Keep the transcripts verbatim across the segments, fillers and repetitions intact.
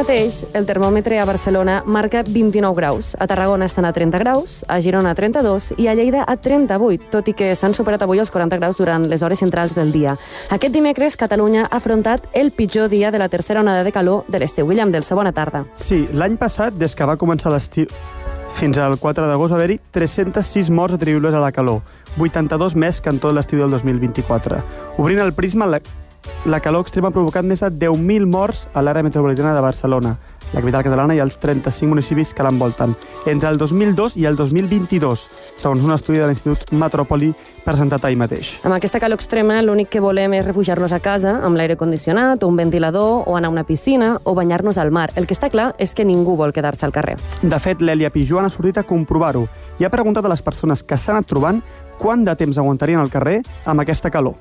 mateix, el termòmetre a Barcelona marca vint-i-nou graus. A Tarragona estan a trenta graus, a Girona a trenta-dos i a Lleida a trenta-vuit, tot i que s'han superat avui els quaranta graus durant les hores centrals del dia. Aquest dimecres, Catalunya ha afrontat el pitjor dia de la tercera onada de calor de l'estiu. William, del bona tarda. Sí, l'any passat, des que va començar l'estiu, fins al quatre d'agost va haver-hi tres-centes sis morts atribuïbles a la calor, vuitanta-dos més que en tot l'estiu del dos mil vint-i-quatre. Obrint el prisma, la, la calor extrema ha provocat més de deu mil morts a l'àrea metropolitana de Barcelona, la capital catalana, i els trenta-cinc municipis que l'envolten, entre el dos mil dos i el dos mil vint-i-dos, segons un estudi de l'Institut Metròpoli presentat ahir mateix. Amb aquesta calor extrema, l'únic que volem és refugiar-nos a casa amb l'aire condicionat o un ventilador, o anar a una piscina, o banyar-nos al mar. El que està clar és que ningú vol quedar-se al carrer. De fet, l'Èlia Pijuan ha sortit a comprovar-ho i ha preguntat a les persones que s'han anat trobant quant de temps aguantarien al carrer amb aquesta calor.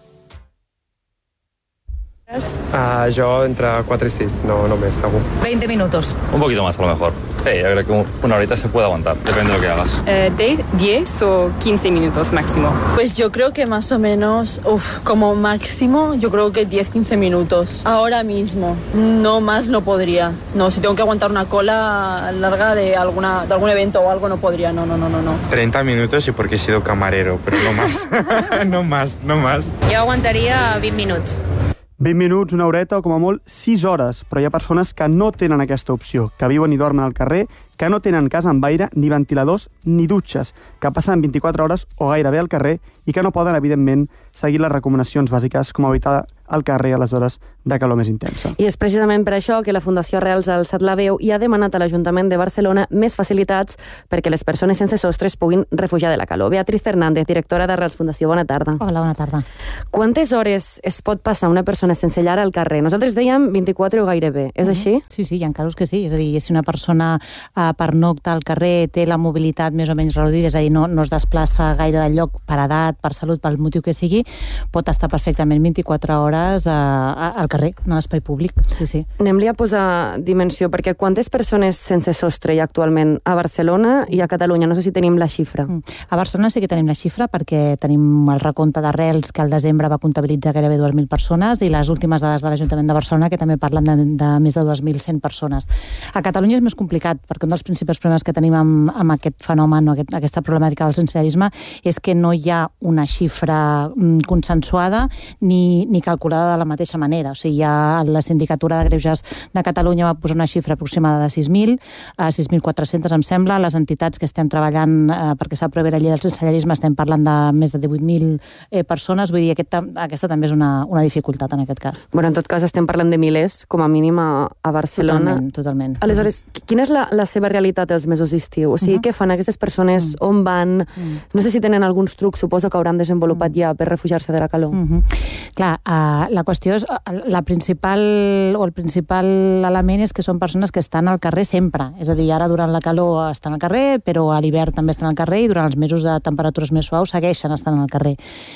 Uh, yo entre cuatro y seis, no, no me segur. veinte minutos. Un poquito más a lo mejor. Sí, yo creo que una horita se puede aguantar, depende de lo que hagas. Eh, de diez o quince minutos máximo. Pues yo creo que más o menos, uf, como máximo, yo creo que diez a quince minutos. Ahora mismo. No más no podría. No, si tengo que aguantar una cola larga de, alguna, de algún evento o algo, no podría. No, no, no, no. no. treinta minutos y porque he sido camarero, pero no más. no más, no más. Yo aguantaría veinte minutos. vint minuts, una horeta o com a molt sis hores, però hi ha persones que no tenen aquesta opció, que viuen i dormen al carrer, que no tenen casa amb aire, ni ventiladors, ni dutxes, que passen vint-i-quatre hores o gairebé al carrer i que no poden, evidentment, seguir les recomanacions bàsiques com evitar al carrer a les hores de calor més intensa. I és precisament per això que la Fundació Arrels ha alçat la veu i ha demanat a l'Ajuntament de Barcelona més facilitats perquè les persones sense sostres puguin refugiar de la calor. Beatriz Fernández, directora d'Arrels Fundació, bona tarda. Hola, bona tarda. Quantes hores es pot passar una persona sense llar al carrer? Nosaltres dèiem vint-i-quatre o gairebé. És uh-huh. així? Sí, sí, hi ha casos que sí. És a dir, si una persona eh, pernocta al carrer té la mobilitat més o menys reduïda, és a dir, no, no es desplaça gaire del lloc per edat, per salut, pel motiu que sigui, pot estar perfectament vint-i-quatre hores eh, al carrer, en l'espai públic. Sí, sí. Anem-li a posar dimensió, perquè quantes persones sense sostre hi ha actualment a Barcelona i a Catalunya? No sé si tenim la xifra. A Barcelona sí que tenim la xifra, perquè tenim el recompte d'Arrels que al desembre va comptabilitzar gairebé dues mil persones i les últimes dades de l'Ajuntament de Barcelona que també parlen de, de més de dos mil cent persones. A Catalunya és més complicat, perquè un dels principals problemes que tenim amb, amb aquest fenomen o aquest, aquesta problemàtica del sensellarisme és que no hi ha una xifra mm, consensuada ni, ni calculada de la mateixa manera. O sigui, ja la Sindicatura de Greuges de Catalunya va posar una xifra aproximada de sis mil, a sis mil quatre-cents em sembla. Les entitats que estem treballant eh, perquè s'aprovi la llei del sensellarisme estem parlant de més de divuit mil eh, persones. Vull dir, aquest, aquesta també és una, una dificultat en aquest cas. Bueno, en tot cas estem parlant de milers, com a mínim a, a Barcelona. Totalment, totalment. Aleshores, quina és la, la seva realitat els mesos d'estiu? O sigui, uh-huh. què fan aquestes persones? Uh-huh. On van? Uh-huh. No sé si tenen alguns trucs, suposo que hauran desenvolupat uh-huh. ja per refugiar-se de la calor. Uh-huh. Clar, uh, la qüestió és, la principal, o el principal element és que són persones que estan al carrer sempre. És a dir, ara durant la calor estan al carrer, però a l'hivern també estan al carrer i durant els mesos de temperatures més suaus segueixen estant al carrer.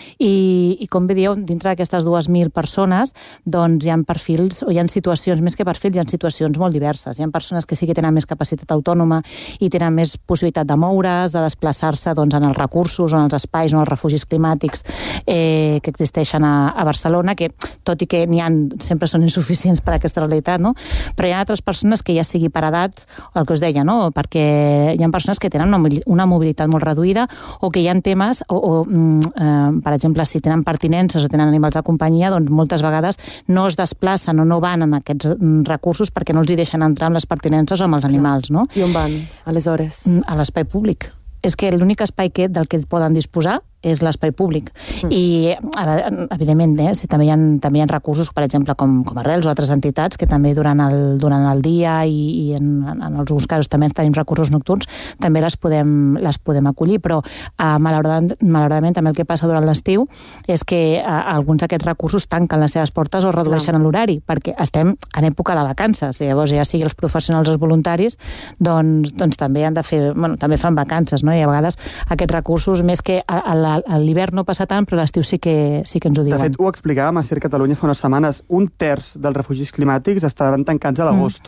I, i com bé dieu, dintre d'aquestes dues mil persones, doncs hi ha perfils, o hi ha situacions, més que perfils, hi ha situacions molt diverses. Hi ha persones que sí que tenen més capacitat autònoma i tenen més possibilitat de moure's, de desplaçar-se doncs, en els recursos, en els espais, en els refugis climàtics eh, que existeixen a, a Barcelona, que tot i que n'hi ha, sempre són insuficients per a aquesta realitat, no? Però hi ha altres persones que ja sigui per edat, el que us deia, no? Perquè hi ha persones que tenen una mobilitat molt reduïda o que hi ha temes, o, o eh, per exemple, si tenen pertinences o tenen animals de companyia, doncs moltes vegades no es desplacen o no van en aquests recursos perquè no els hi deixen entrar amb les pertinences o amb els animals, no? I on van, aleshores? A l'espai públic. És que l'únic espai que, del que poden disposar és l'espai públic. Mm. I, evidentment, eh, si també, hi ha, també hi ha recursos, per exemple, com, com Arrels o altres entitats, que també durant el, durant el dia i, i en, en alguns casos també tenim recursos nocturns, també les podem, les podem acollir, però eh, malauradament, malauradament també el que passa durant l'estiu és que eh, alguns d'aquests recursos tanquen les seves portes o redueixen l'horari, perquè estem en època de vacances, i llavors ja sigui els professionals o els voluntaris, doncs, doncs també han de fer, bueno, també fan vacances, no? I a vegades aquests recursos, més que a, a la a l'hivern no passa tant, però l'estiu sí que, sí que ens ho diuen. De fet, ho explicàvem a Ser Catalunya fa unes setmanes. Un terç dels refugis climàtics estaran tancats a l'agost. Mm, mm.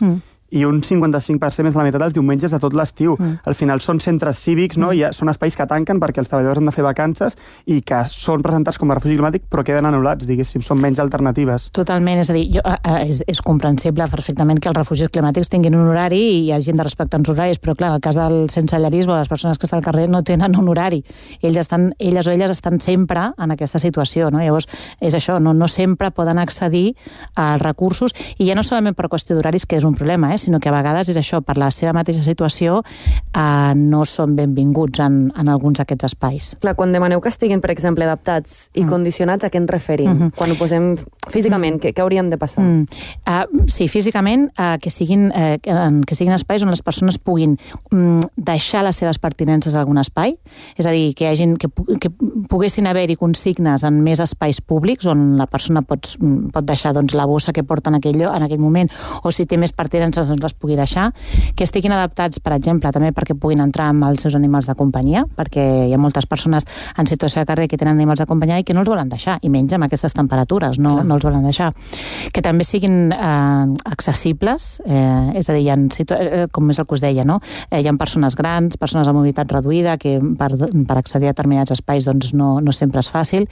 i un cinquanta-cinc per cent és la meitat dels diumenges de tot l'estiu. Mm. Al final són centres cívics, no? Mm. I són espais que tanquen perquè els treballadors han de fer vacances i que són presentats com a refugi climàtic però queden anul·lats, diguéssim, són menys alternatives. Totalment, és a dir, jo, és, és comprensible perfectament que els refugis climàtics tinguin un horari i hi hagi de respectar uns horaris, però clar, en el cas del sensellarisme, les persones que estan al carrer no tenen un horari. Ells estan, elles o elles estan sempre en aquesta situació, no? Llavors, és això, no, no sempre poden accedir als recursos, i ja no solament per qüestió d'horaris, que és un problema, eh? Sinó que a vegades és això, per la seva mateixa situació, eh, no són benvinguts en, en alguns d'aquests espais. Clar, quan demaneu que estiguin, per exemple, adaptats i mm. condicionats, a què ens referim? Mm -hmm. Quan ho posem físicament, mm. què, què haurien de passar? Mm. Uh, sí, físicament, uh, que, siguin, uh, que, que siguin espais on les persones puguin um, deixar les seves pertinences a algun espai, és a dir, que, hagin, que, que poguessin haver-hi consignes en més espais públics, on la persona pot, pot deixar doncs, la bossa que porta en aquell, en aquell moment, o si té més pertinences doncs les pugui deixar, que estiguin adaptats, per exemple, també perquè puguin entrar amb els seus animals de companyia, perquè hi ha moltes persones en situació de carrer que tenen animals de companyia i que no els volen deixar, i menys amb aquestes temperatures, no, no els volen deixar. Que també siguin eh, accessibles, eh, és a dir, hi ha, eh, com és el que us deia, no? Eh, hi ha persones grans, persones amb mobilitat reduïda, que per, per accedir a determinats espais doncs no, no sempre és fàcil.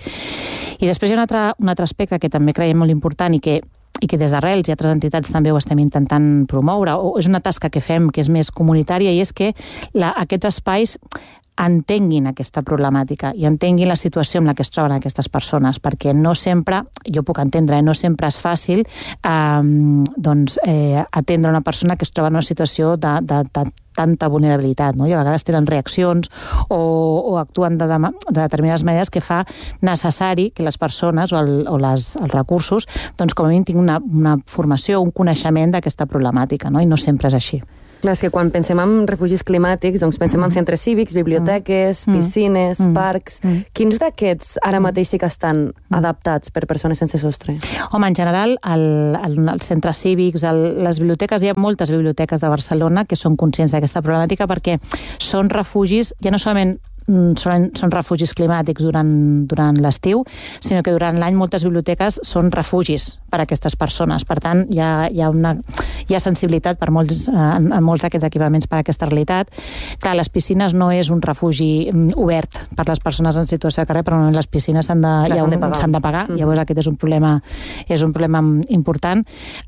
I després hi ha un altre, un altre aspecte que també creiem molt important i que i que des d'Arrels i altres entitats també ho estem intentant promoure, o és una tasca que fem que és més comunitària, i és que la, aquests espais entenguin aquesta problemàtica i entenguin la situació en la que es troben aquestes persones, perquè no sempre, jo puc entendre, eh, no sempre és fàcil eh, doncs, eh, atendre una persona que es troba en una situació de, de, de tanta vulnerabilitat, no? I a vegades tenen reaccions o, o actuen de, de, de determinades maneres que fa necessari que les persones o, el, o les, els recursos doncs com a mínim tinguin una, una formació, un coneixement d'aquesta problemàtica, no? I no sempre és així. Clar, és que quan pensem en refugis climàtics, doncs pensem en centres cívics, biblioteques, piscines, mm. parcs... Mm. Quins d'aquests ara mateix sí que estan adaptats per persones sense sostre? Home, en general, el, el, els centres cívics, el, les biblioteques, hi ha moltes biblioteques de Barcelona que són conscients d'aquesta problemàtica perquè són refugis, ja no solament són, són refugis climàtics durant, durant l'estiu, sinó que durant l'any moltes biblioteques són refugis per a aquestes persones. Per tant, hi ha, hi ha, una, hi ha sensibilitat per molts, en, en molts d'aquests equipaments per a aquesta realitat. Clar, les piscines no és un refugi obert per les persones en situació de carrer, però les piscines s'han de, Clar, s'han de pagar. S'han de pagar. Mm. Llavors aquest és un problema, és un problema important.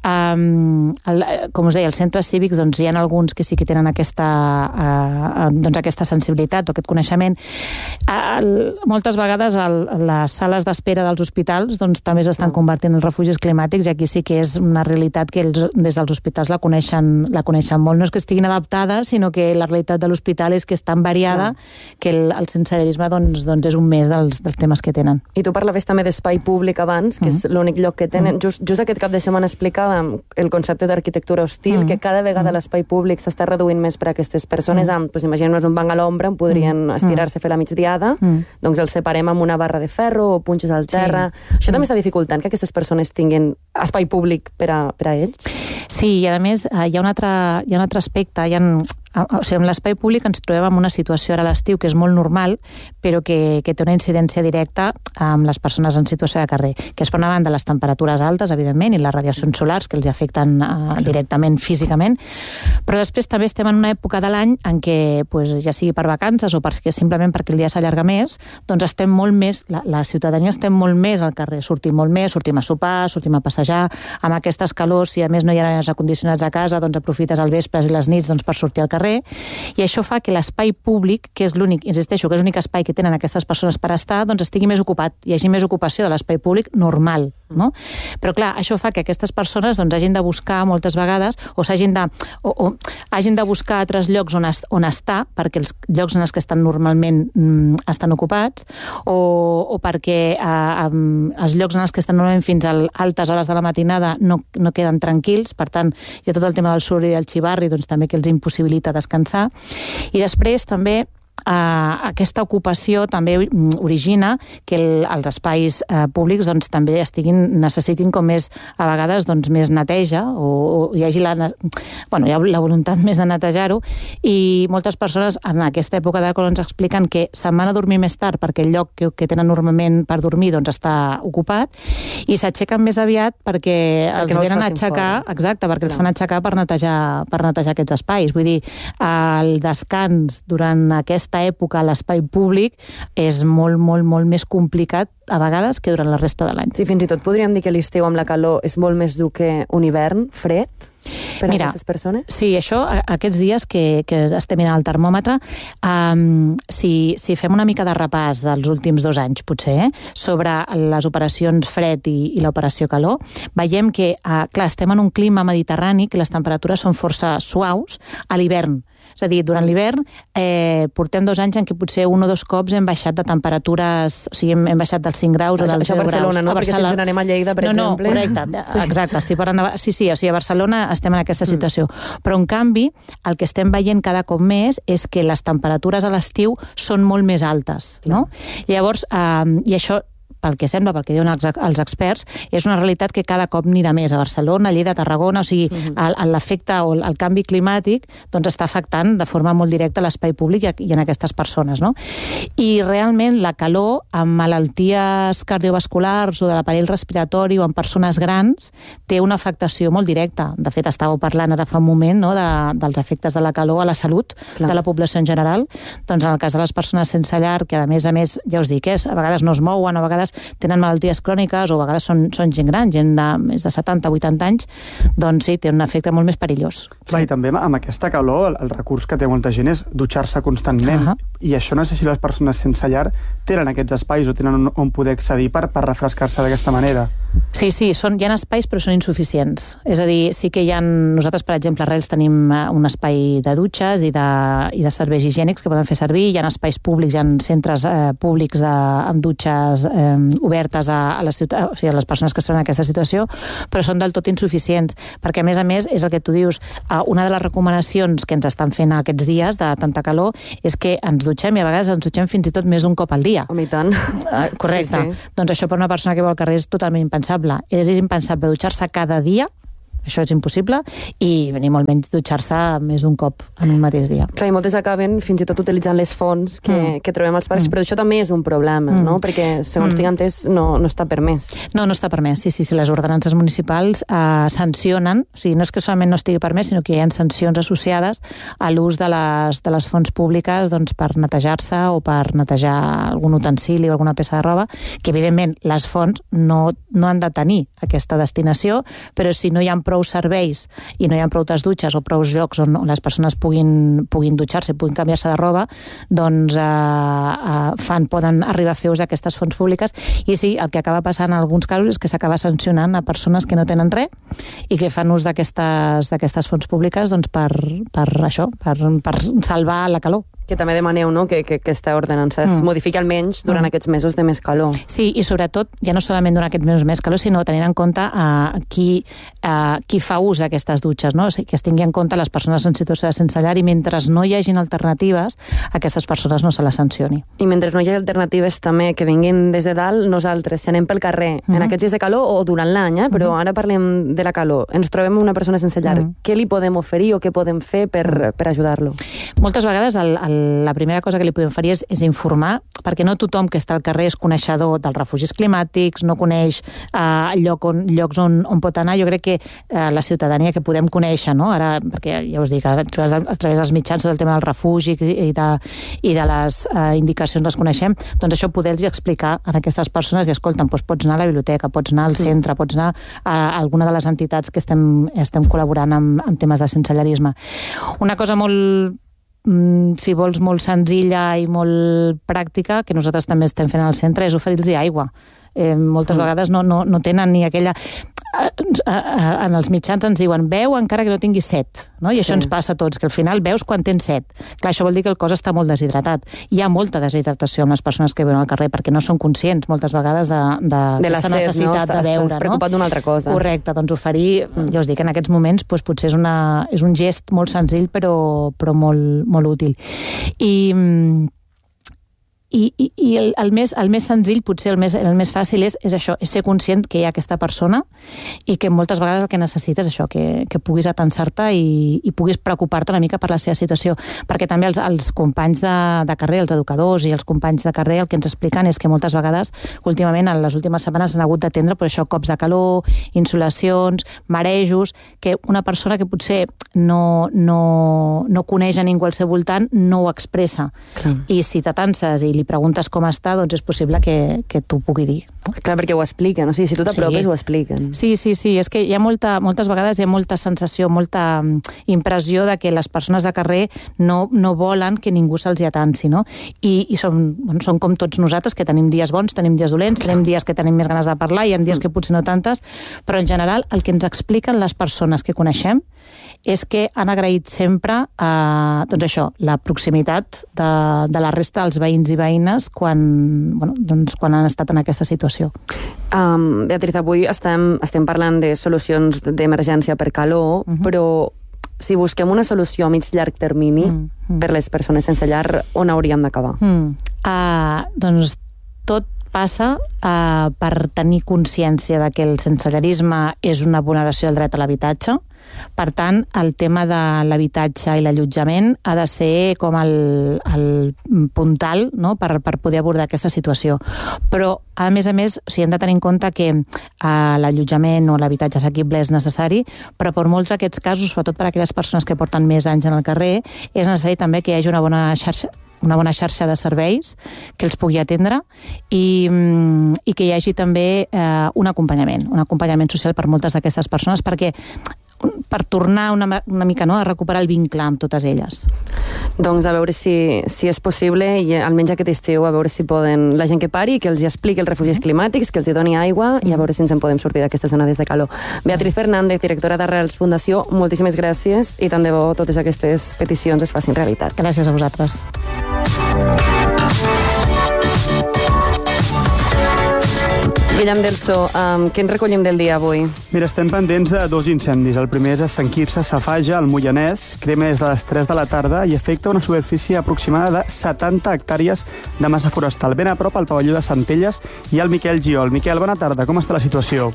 Um, el, com us deia, els centres cívics doncs, hi ha alguns que sí que tenen aquesta, uh, doncs, aquesta sensibilitat o aquest coneixement. El, moltes vegades el, les sales d'espera dels hospitals doncs, també s'estan convertint en refugis climàtics, i aquí sí que és una realitat que els, des dels hospitals la coneixen, la coneixen molt. No és que estiguin adaptades, sinó que la realitat de l'hospital és que és tan variada mm. que el, el sensellarisme doncs, doncs és un més dels, dels temes que tenen. I tu parlaves també d'espai públic abans, que mm. és l'únic lloc que tenen. Mm. Just, just aquest cap de setmana explicàvem el concepte d'arquitectura hostil, mm. que cada vegada mm. l'espai públic s'està reduint més per a aquestes persones mm. amb, doncs imaginem-nos un banc a l'ombra on podrien mm. estirar-se a fer la migdiada, mm. doncs els separem amb una barra de ferro o punxes al terra. Sí. Això mm. també està dificultant que aquestes persones tinguin espai públic per a, per a ells? Sí, i a més hi ha un altre, hi ha un altre aspecte, hi ha... O sigui, en l'espai públic ens trobem en una situació ara a l'estiu que és molt normal, però que, que té una incidència directa amb les persones en situació de carrer, que és per una banda les temperatures altes, evidentment, i les radiacions solars que els afecten uh, directament físicament, però després també estem en una època de l'any en què, pues, ja sigui per vacances o perquè simplement perquè el dia s'allarga més, doncs estem molt més, la, la ciutadania estem molt més al carrer, sortim molt més, sortim a sopar, sortim a passejar, amb aquestes calors, si a més no hi ha aires acondicionats a casa, doncs aprofites al vespre i les nits doncs, per sortir al carrer, i això fa que l'espai públic, que és l'únic, insisteixo, que és l'únic espai que tenen aquestes persones per estar, doncs estigui més ocupat, hi hagi més ocupació de l'espai públic normal, no? Però clar, això fa que aquestes persones doncs hagin de buscar moltes vegades, o s'hagin de, o, o hagin de buscar altres llocs on, es, on estar, perquè els llocs en els que estan normalment mm, estan ocupats, o, o perquè eh, els llocs en els que estan normalment fins a altes hores de la matinada no, no queden tranquils, per tant, hi ha tot el tema del soroll i del xivarri, doncs també que els impossibilita descansar. I després també uh, aquesta ocupació també origina que el, els espais uh, públics doncs, també estiguin, necessitin com més, a vegades, doncs, més neteja, o, o hi hagi la, bueno, hi ha la voluntat més de netejar-ho, i moltes persones en aquesta època de calor ens expliquen que se'n van a dormir més tard perquè el lloc que, que tenen normalment per dormir doncs, està ocupat, i s'aixequen més aviat perquè, perquè els no venen a aixecar, fora. Exacte, perquè Clar. els fan aixecar per netejar, per netejar aquests espais. Vull dir, el descans durant aquesta època a l'espai públic és molt, molt, molt més complicat a vegades que durant la resta de l'any. Sí, fins i tot podríem dir que l'estiu amb la calor és molt més dur que un hivern fred per a Mira, aquestes persones? Sí, això, aquests dies que, que estem mirant el termòmetre, um, si, si fem una mica de repàs dels últims dos anys, potser, eh, sobre les operacions fred i, i l'operació calor, veiem que, uh, clar, estem en un clima mediterrani, que les temperatures són força suaus a l'hivern. És a dir, durant l'hivern eh, portem dos anys en què potser un o dos cops hem baixat de temperatures, o sigui, hem, hem baixat dels cinc graus això, o dels zero graus. Barcelona, no? A Perquè Barcelona... si ens n'anem a Lleida, per no, exemple... No, correcte, sí. Exacte, estic parlant de... Sí, sí, o sigui, a Barcelona estem en aquesta situació. Mm. Però, en canvi, el que estem veient cada cop més és que les temperatures a l'estiu són molt més altes, no? Mm. Llavors, eh, i això pel que sembla, pel que diuen els, els experts, és una realitat que cada cop anirà més a Barcelona, a Lleida, a Tarragona, o sigui, uh-huh. l'efecte o el canvi climàtic doncs està afectant de forma molt directa l'espai públic i en aquestes persones, no? I realment la calor amb malalties cardiovasculars o de l'aparell respiratori o en persones grans té una afectació molt directa. De fet, estàveu parlant ara fa un moment, no?, de, dels efectes de la calor a la salut Clar. de la població en general. Doncs en el cas de les persones sense llar, que a més a més, ja us dic, és, a vegades no es mouen, a vegades tenen malalties cròniques o a vegades són, són gent gran, gent de més de setanta o vuitanta anys, doncs sí, té un efecte molt més perillós. Clar, sí. I també amb aquesta calor, el, el recurs que té molta gent és dutxar-se constantment. Uh -huh. I això no sé si les persones sense llar tenen aquests espais o tenen on, on poder accedir per, per refrescar-se d'aquesta manera. Sí, sí, són, hi ha espais però són insuficients. És a dir, sí que hi ha... Nosaltres, per exemple, a Reus tenim un espai de dutxes i de, i de serveis higiènics que poden fer servir. Hi ha espais públics, hi ha centres eh, públics de, amb dutxes eh, obertes a, a, la ciutat, o sigui, a les persones que estan en aquesta situació, però són del tot insuficients, perquè a més a més és el que tu dius, una de les recomanacions que ens estan fent aquests dies de tanta calor és que ens dutxem i a vegades ens dutxem fins i tot més d'un cop al dia. Home, i tant. Uh, correcte. Sí, sí. Doncs això per una persona que viu al carrer és totalment impensable. És impensable dutxar-se cada dia, això és impossible, i ni molt menys dutxar-se més d'un cop en un mateix dia. Clar, i moltes acaben fins i tot utilitzant les fonts que, mm. que trobem als parcs, mm. però això també és un problema, mm. no? Perquè, segons mm. tinc entès, no, no està permès. No, no està permès, sí, sí, sí. Les ordenances municipals eh, sancionen, o sigui, no és que solament no estigui permès, sinó que hi ha sancions associades a l'ús de les, de les fonts públiques doncs, per netejar-se o per netejar algun utensili o alguna peça de roba, que evidentment les fonts no, no han de tenir aquesta destinació, però si no hi ha prou serveis i no hi ha prou dutxes o prou llocs on les persones puguin, puguin dutxar-se, puguin canviar-se de roba, doncs eh, eh, fan, poden arribar a fer ús d'aquestes fonts públiques, i sí, el que acaba passant en alguns casos és que s'acaba sancionant a persones que no tenen res i que fan ús d'aquestes d'aquestes fonts públiques doncs, per, per això, per, per salvar la calor. Que també demaneu, no?, que, que aquesta ordenança es mm. modifiqui almenys durant mm. aquests mesos de més calor. Sí, i sobretot, ja no solament durant aquests mesos més calor, sinó tenint en compte uh, qui, uh, qui fa ús d'aquestes dutxes, no? O sigui, que es tingui en compte les persones en situació de sense llar, i mentre no hi hagin alternatives, aquestes persones no se les sancioni. I mentre no hi hagi alternatives també que vinguin des de dalt, nosaltres, si anem pel carrer, mm. en aquests dies de calor o durant l'any, eh? però mm. ara parlem de la calor, ens trobem una persona sense llar, mm. què li podem oferir o què podem fer per, per ajudar-lo? Moltes vegades el, el la primera cosa que li podem fer és, és informar, perquè no tothom que està al carrer és coneixedor dels refugis climàtics, no coneix eh, lloc on, llocs on, on pot anar. Jo crec que eh, la ciutadania que podem conèixer, no? Ara, perquè ja us dic, a través, a través dels mitjans del tema del refugi i de, i de les eh, indicacions les coneixem, doncs això poder-los explicar a aquestes persones i escolta'm, doncs pots anar a la biblioteca, pots anar al centre, pots anar a alguna de les entitats que estem, estem col·laborant amb, amb temes de sensellarisme. Una cosa molt si vols, molt senzilla i molt pràctica, que nosaltres també estem fent al centre, és oferir-los aigua. Eh, moltes mm. vegades no, no, no tenen ni aquella... En els mitjans ens diuen beu encara que no tinguis set, no? I sí. això ens passa a tots, que al final beus quan tens set. Clar, això vol dir que el cos està molt deshidratat. Hi ha molta deshidratació amb les persones que viuen al carrer, perquè no són conscients moltes vegades de, de, de la set, necessitat no? de beure. Estàs preocupat d'una altra cosa. Correcte, doncs oferir, mm. ja us dic, en aquests moments doncs potser és, una, és un gest molt senzill però, però molt, molt útil. I... I, i, i el, el, més, el més senzill, potser el més, el més fàcil és, és això, és ser conscient que hi ha aquesta persona i que moltes vegades el que necessites és això, que, que puguis atensar-te i, i puguis preocupar-te una mica per la seva situació, perquè també els, els companys de, de carrer, els educadors i els companys de carrer el que ens expliquen és que moltes vegades, últimament, en les últimes setmanes han hagut d'atendre per això cops de calor, insolacions, marejos, que una persona que potser no, no, no coneix a ningú al seu voltant no ho expressa. Clar. I si t'atanses i li preguntes com està, doncs és possible que, que t'ho pugui dir. No? Clar, perquè ho expliquen, o sigui, si tu t'apropes sí. ho expliquen. Sí, sí, sí, és que hi ha molta, moltes vegades hi ha molta sensació, molta impressió de que les persones de carrer no, no volen que ningú se'ls hi atansi, no? I, i som, bueno, som com tots nosaltres, que tenim dies bons, tenim dies dolents, tenim dies que tenim més ganes de parlar, hi ha dies que potser no tantes, però en general el que ens expliquen les persones que coneixem és que han agraït sempre eh, doncs això, la proximitat de, de la resta dels veïns i veïnes quan, bueno, doncs quan han estat en aquesta situació. Um, Beatriz, avui estem, estem parlant de solucions d'emergència per calor, uh-huh. però si busquem una solució a mig llarg termini uh-huh. per les persones sense llar, on hauríem d'acabar? Uh-huh. Uh, doncs tot passa uh, per tenir consciència de que el sensellarisme és una vulneració del dret a l'habitatge. Per tant, el tema de l'habitatge i l'allotjament ha de ser com el, el puntal, no?, per, per poder abordar aquesta situació. Però, a més a més, o sigui, hem de tenir en compte que eh, l'allotjament o l'habitatge assequible és necessari, però per molts d'aquests casos, sobretot per a aquelles persones que porten més anys en el carrer, és necessari també que hi hagi una bona xarxa una bona xarxa de serveis que els pugui atendre i, i que hi hagi també eh, un acompanyament, un acompanyament social per moltes d'aquestes persones, perquè per tornar una, una mica, no?, a recuperar el vincle amb totes elles. Doncs a veure si, si és possible, i almenys aquest estiu, a veure si poden la gent que pari, que els expliqui els refugis climàtics, que els hi doni aigua, i a veure si ens en podem sortir d'aquestes onades de calor. Beatriz Fernández, directora d'Arrels Fundació, moltíssimes gràcies, i tant de bo totes aquestes peticions es facin realitat. Gràcies a vosaltres. Guillem Delso, um, què en recollim del dia avui? Mira, estem pendents de dos incendis. El primer és a Sant Quirze Safaja, al Moianès. Crema des de les tres de la tarda i afecta una superfície aproximada de setanta hectàrees de massa forestal. Ben a prop al pavelló de Centelles i al Miquel Giol. Miquel, bona tarda. Com està la situació?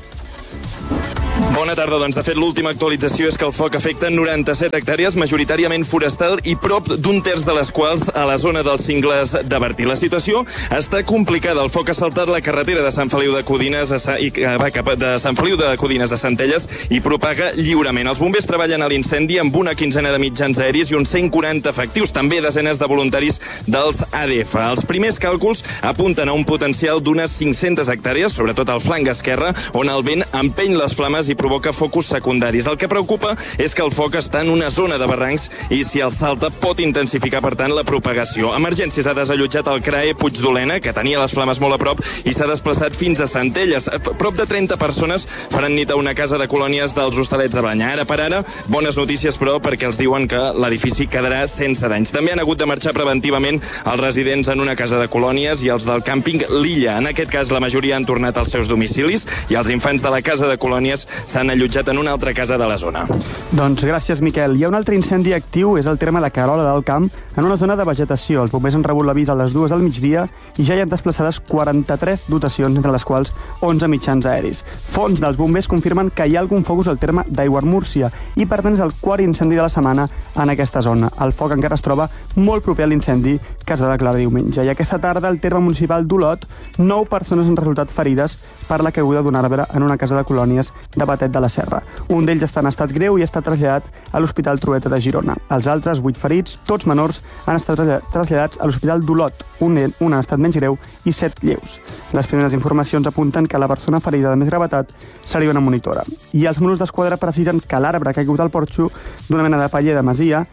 Bona tarda, doncs de fet l'última actualització és que el foc afecta noranta-set hectàrees, majoritàriament forestal i prop d'un terç de les quals a la zona dels Cingles de Bertí. La situació està complicada. El foc ha saltat la carretera de Sant Feliu de Codines a Sa... i va cap de Sant Feliu de Codines a Centelles i propaga lliurement. Els bombers treballen a l'incendi amb una quinzena de mitjans aeris i uns cent quaranta efectius, també desenes de voluntaris dels A D F. Els primers càlculs apunten a un potencial d'unes cinc-centes hectàrees, sobretot al flanc esquerre, on el vent empeny les flames i provoca focus secundaris. El que preocupa és que el foc està en una zona de barrancs i si el salta pot intensificar, per tant, la propagació. Emergències ha desallotjat el C R A E Puigdolena, que tenia les flames molt a prop, i s'ha desplaçat fins a Centelles. Prop de trenta persones faran nit a una casa de colònies dels Hostalets de Banyar. Ara per ara, bones notícies, però, perquè els diuen que l'edifici quedarà sense danys. També han hagut de marxar preventivament els residents en una casa de colònies i els del càmping L'Illa. En aquest cas, la majoria han tornat als seus domicilis i els infants de la casa de colònies s'han allotjat en una altra casa de la zona. Doncs gràcies, Miquel. Hi ha un altre incendi actiu, és el terme de Carola del Camp, en una zona de vegetació. Els bombers han rebut l'avís a les dues del migdia i ja hi han desplaçades quaranta-tres dotacions, entre les quals onze mitjans aeris. Fonts dels bombers confirmen que hi ha algun focus al terme d'Aiguamúrcia i, per tant, és el quart incendi de la setmana en aquesta zona. El foc encara es troba molt proper a l'incendi que es va declarar diumenge. I aquesta tarda, al terme municipal d'Olot, nou persones han resultat ferides per la caiguda d'un arbre en una casa de colònies de Batet de la Serra. Un d'ells està en estat greu i està traslladat a l'Hospital Trueta de Girona. Els altres vuit ferits, tots menors, han estat traslladats a l'Hospital d'Olot. Un, un ha estat menys greu i set lleus. Les primeres informacions apunten que la persona ferida de més gravetat seria una monitora. I els Mossos d'Esquadra precisen que l'arbre que ha caigut al porxo d'una mena de paller de masia,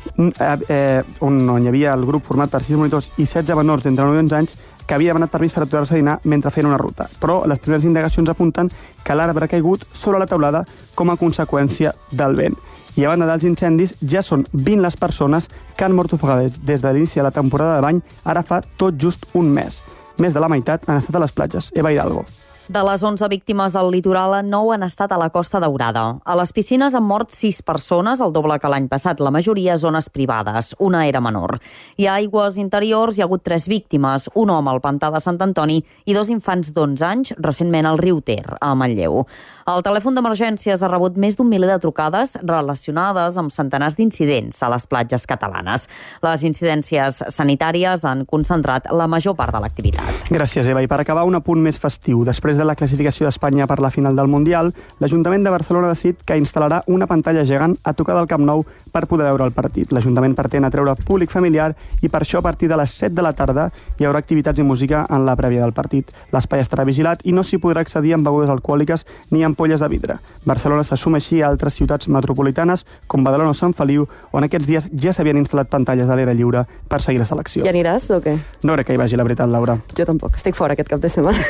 eh, on hi havia el grup format per sis monitors i setze menors d'entre nou i onze anys, que havia demanat permís per aturar-se a dinar mentre feien una ruta. Però les primeres indagacions apunten que l'arbre ha caigut sobre la teulada com a conseqüència del vent. I a banda dels incendis, ja són vint les persones que han mort ofegades des de l'inici de la temporada de bany, ara fa tot just un mes. Més de la meitat han estat a les platges. Eva Hidalgo. De les onze víctimes al litoral, nou han estat a la Costa Daurada. A les piscines han mort sis persones, el doble que l'any passat, la majoria a zones privades. Una era menor. I a aigües interiors hi ha hagut tres víctimes, un home al pantà de Sant Antoni i dos infants d'onze anys, recentment al riu Ter, a Manlleu. El telèfon d'emergències ha rebut més d'un miler de trucades relacionades amb centenars d'incidents a les platges catalanes. Les incidències sanitàries han concentrat la major part de l'activitat. Gràcies, Eva. I per acabar, un apunt més festiu. Després de la classificació d'Espanya per la final del Mundial, l'Ajuntament de Barcelona ha decidit que instal·larà una pantalla gegant a tocar del Camp Nou per poder veure el partit. L'Ajuntament pretén atreure públic familiar i per això a partir de les set de la tarda hi haurà activitats i música en la prèvia del partit. L'espai estarà vigilat i no s'hi podrà accedir amb begudes alcohòliques ni amb polles de vidre. Barcelona s'assuma així a altres ciutats metropolitanes com Badalona o Sant Feliu, on aquests dies ja s'havien instal·lat pantalles a l'aire lliure per seguir la selecció. I aniràs o què? No crec que hi vagi, la veritat, Laura. Jo tampoc, estic fora aquest cap de setmana.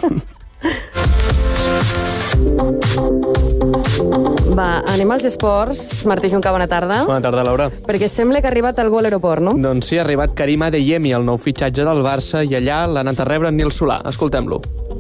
Va, anem als esports. Martí Junca, bona tarda. Bona tarda, Laura. Perquè sembla que ha arribat algú a l'aeroport, no? Doncs sí, ha arribat Karim Adeyemi, el nou fitxatge del Barça, i allà l'ha anat a rebre en Nil Solà. Escoltem-lo.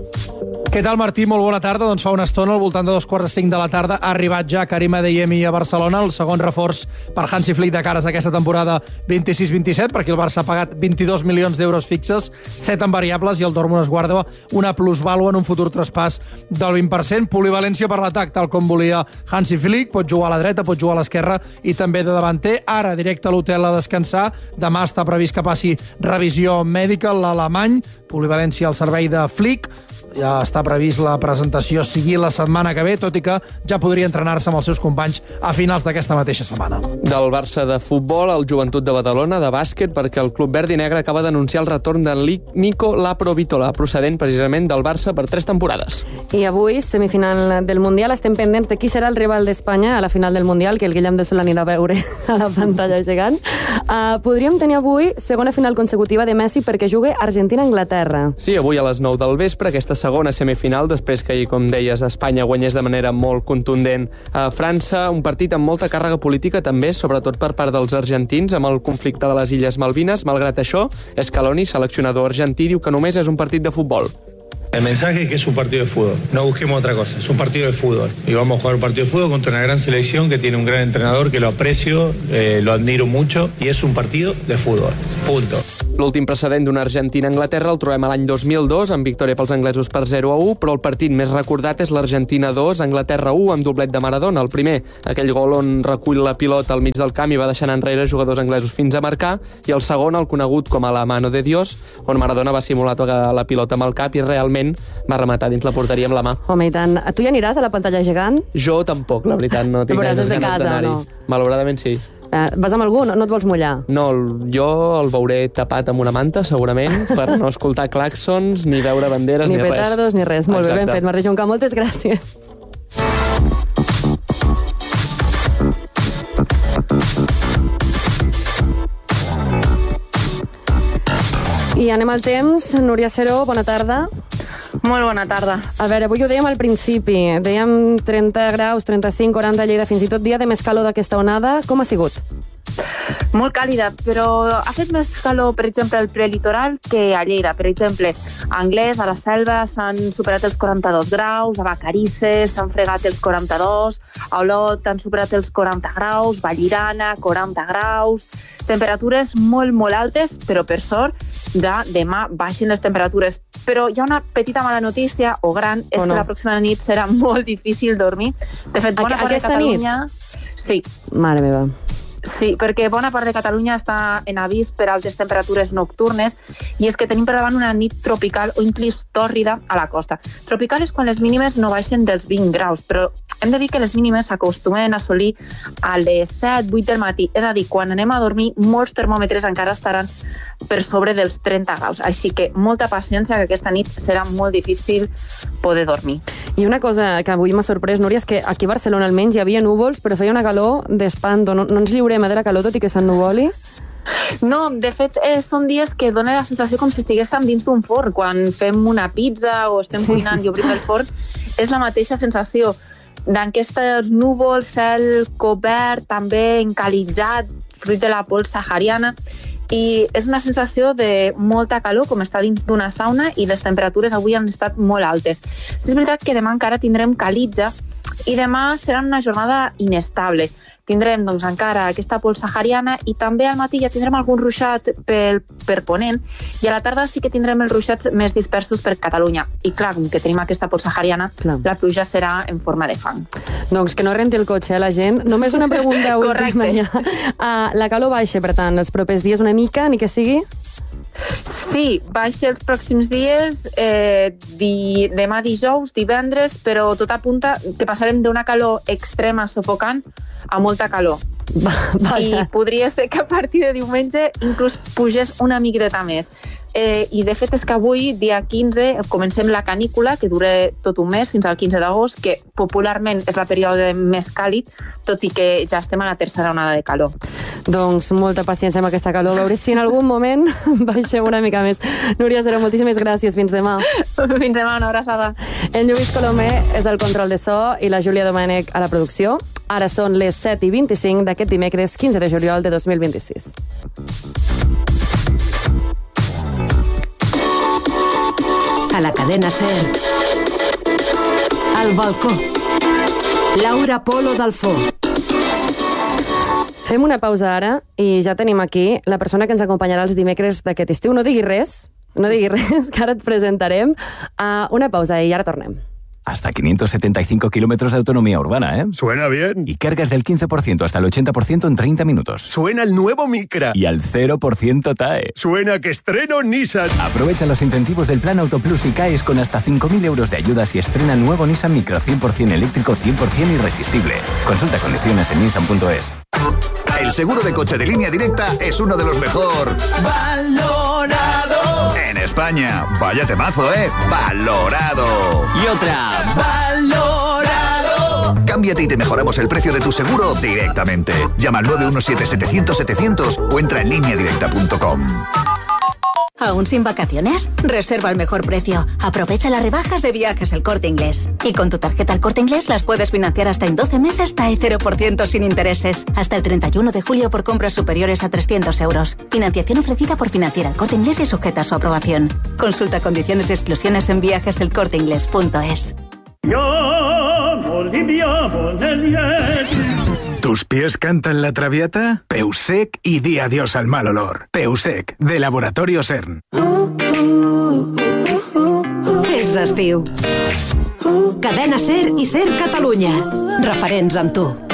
Què tal, Martí? Molt bona tarda. Doncs fa una estona, al voltant de dos quarts de cinc de la tarda, ha arribat ja Karim Adeyemi a Barcelona, el segon reforç per Hansi Flick de cares a aquesta temporada vint-i-sis vint-i-set, perquè el Barça ha pagat vint-i-dos milions d'euros fixes, set en variables, i el Dortmund es guarda una plusvàlua en un futur traspàs del vint per cent. Polivalència per l'atac, tal com volia Hansi Flick. Pot jugar a la dreta, pot jugar a l'esquerra i també de davanter. Ara, directe a l'hotel a descansar. Demà està previst que passi revisió mèdica l'alemany. Polivalència al servei de Flick. Ja està previst la presentació sigui la setmana que ve, tot i que ja podria entrenar-se amb els seus companys a finals d'aquesta mateixa setmana. Del Barça de futbol al Joventut de Badalona, de bàsquet, perquè el club verd i negre acaba d'anunciar el retorn de Nico Laprovitola, procedent precisament del Barça per tres temporades. I avui, semifinal del Mundial, estem pendents de qui serà el rival d'Espanya a la final del Mundial, que el Guillem de Sol anirà a veure a la pantalla gegant. Uh, podríem tenir avui segona final consecutiva de Messi perquè jugui Argentina-Anglaterra. Sí, avui a les nou del vespre, aquesta segona semifinal, després que, com deies, Espanya guanyés de manera molt contundent a França, un partit amb molta càrrega política també, sobretot per part dels argentins, amb el conflicte de les Illes Malvines. Malgrat això, Scaloni, seleccionador argentí, diu que només és un partit de futbol. El mensaje es que es un partido de fútbol, no busquemos otra cosa, es un partido de fútbol y vamos a jugar un partido de fútbol contra una gran selección que tiene un gran entrenador que lo aprecio, eh, lo admiro mucho y es un partido de fútbol, punto. L'últim precedent d'una Argentina-Anglaterra el trobem a l'any dos mil dos, amb victòria pels anglesos per zero a u, però el partit més recordat és l'Argentina dos, Anglaterra u, amb doblet de Maradona. El primer, aquell gol on recull la pilota al mig del camp i va deixant enrere jugadors anglesos fins a marcar, i el segon, el conegut com a la mano de Dios, on Maradona va simular tocar la pilota amb el cap i realment va rematar dins la porteria amb la mà. Home, i tant. Tu hi aniràs a la pantalla gegant? Jo tampoc, la veritat, no tinc gaires ganes d'anar-hi. No? Malauradament sí. Uh, vas amb algú? No, no et vols mullar? No, jo el veuré tapat amb una manta, segurament, per no escoltar claxons, ni veure banderes, ni, ni res. Ni petardos, ni res. Molt Exacte. Bé, ben fet. Martí Junca, moltes gràcies. I anem al temps. Núria Seró, bona tarda. Molt bona tarda. A veure, avui ho dèiem al principi. Dèiem trenta graus, trenta-cinc, quaranta a Lleida, fins i tot dia de més calor d'aquesta onada. Com ha sigut? Molt càlida, però ha fet més calor, per exemple, al prelitoral que a Lleida. Per exemple, a Anglès, a la Selva, s'han superat els quaranta-dos graus, a Vacarisses s'han fregat els quaranta-dos, a Olot han superat els quaranta graus, Vallirana, quaranta graus... Temperatures molt, molt altes, però per sort ja demà baixen les temperatures. Però hi ha una petita mala notícia, o gran, és o no? que la pròxima nit serà molt difícil dormir. De fet, bona part de Catalunya... Sí. Mare meva. Sí, perquè bona part de Catalunya està en avís per altes temperatures nocturnes i és que tenim per davant una nit tropical o inclús tòrrida a la costa. Tropical és quan les mínimes no baixen dels vint graus, però hem de dir que les mínimes s'acostumen a assolir a les set vuit del matí. És a dir, quan anem a dormir, molts termòmetres encara estaran per sobre dels trenta graus. Així que molta paciència, que aquesta nit serà molt difícil poder dormir. I una cosa que avui m'ha sorprès, Núria, és que aquí a Barcelona almenys hi havia núvols, però feia una calor d'espanto. No, no ens lliurem de la calor, tot i que s'ennuvoli? No, de fet, eh, són dies que dona la sensació com si estiguéssim dins d'un forn. Quan fem una pizza o estem cuinant i obrim el forn, és la mateixa sensació. D'aquests núvols, cel cobert, també encalitzat, fruit de la pols sahariana, i és una sensació de molta calor, com estar dins d'una sauna, i les temperatures avui han estat molt altes. Sí, és veritat que demà encara tindrem calitja i demà serà una jornada inestable. Tindrem doncs, encara aquesta pols sahariana i també al matí ja tindrem algun ruixat pel, per Ponent i a la tarda sí que tindrem els ruixats més dispersos per Catalunya. I clar, com que tenim aquesta pols sahariana, clar, la pluja serà en forma de fang. Doncs que no renti el cotxe, eh, la gent. Només una pregunta última ja. Uh, la calor baixa, per tant, els propers dies una mica, ni que sigui? Sí, baixa els pròxims dies, eh, di, demà dijous, divendres, però tot apunta que passarem d'una calor extrema sufocant a molta calor. Va, I podria ser que a partir de diumenge inclús pugés una miqueta més. Eh, I de fet és que avui, dia quinze, comencem la canícula, que dura tot un mes, fins al quinze d'agost, que popularment és la període més càlid, tot i que ja estem a la tercera onada de calor. Doncs molta paciència amb aquesta calor, a veure si en algun moment baixem una mica més. Núria Cero, moltíssimes gràcies, fins demà. Fins demà, una abraçada. En Lluís Colomer és el control de so i la Júlia Domènech a la producció. Ara són les set i vint-i-cinc d'aquest dimecres quinze de juliol de dos mil vint-i-sis. A la cadena SER. Al balcó. Laura Polo Dalfó. Fem una pausa ara i ja tenim aquí la persona que ens acompanyarà els dimecres d'aquest estiu. No diguis res, no diguis res, que ara et presentarem. Uh, una pausa i ara tornem. Hasta quinientos setenta y cinco kilómetros de autonomía urbana, ¿eh? Suena bien. Y cargas del quince por ciento hasta el ochenta por ciento en treinta minutos. Suena el nuevo Micra. Y al cero por ciento T A E. Suena que estreno Nissan. Aprovecha los incentivos del Plan Auto Plus y caes con hasta cinco mil euros de ayudas y estrena el nuevo Nissan Micra cien por ciento eléctrico, cien por ciento irresistible. Consulta condiciones en nissan punto es. El seguro de coche de Línea Directa es uno de los mejor valorado en España. Vaya temazo, ¿eh? Valorado. Y otra. Valorado. Cámbiate y te mejoramos el precio de tu seguro directamente. Llama al nueve uno siete setecientos setecientos o entra en línea directa punto com. ¿Aún sin vacaciones? Reserva al mejor precio. Aprovecha las rebajas de Viajes El Corte Inglés. Y con tu tarjeta El Corte Inglés las puedes financiar hasta en doce meses T A E cero por ciento sin intereses. Hasta el treinta y uno de julio por compras superiores a trescientos euros. Financiación ofrecida por Financiera El Corte Inglés y sujeta a su aprobación. Consulta condiciones y exclusiones en viajes el corte inglés punto es. ¿Tus pies cantan la traviata? Peusec y di adiós al mal olor. Peusec, de Laboratorio CERN. És estiu. Cadena SER i SER Catalunya. Referents amb tu.